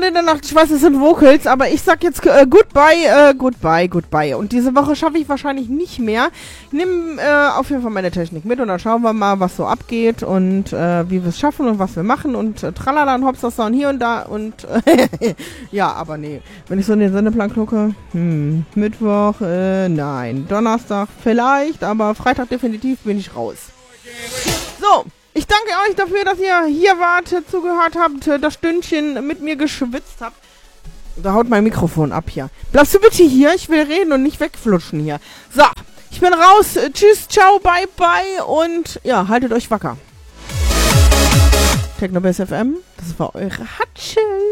in der Nacht. Ich weiß, es sind Vocals, aber ich sag jetzt goodbye. Und diese Woche schaffe ich wahrscheinlich nicht mehr. Ich nehme auf jeden Fall meine Technik mit und dann schauen wir mal, was so abgeht und wie wir es schaffen und was wir machen und tralala und hopsasa und hier und da und ja, aber nee. Wenn ich so in den Sendeplan gucke, Mittwoch, nein. Donnerstag vielleicht, aber Freitag definitiv bin ich raus. So. Ich danke euch dafür, dass ihr hier wart, zugehört habt, das Stündchen mit mir geschwitzt habt. Da haut mein Mikrofon ab hier. Bleibst du bitte hier? Ich will reden und nicht wegflutschen hier. So, ich bin raus. Tschüss, ciao, bye, bye und ja, haltet euch wacker. Technobass FM, das war eure Hatsche.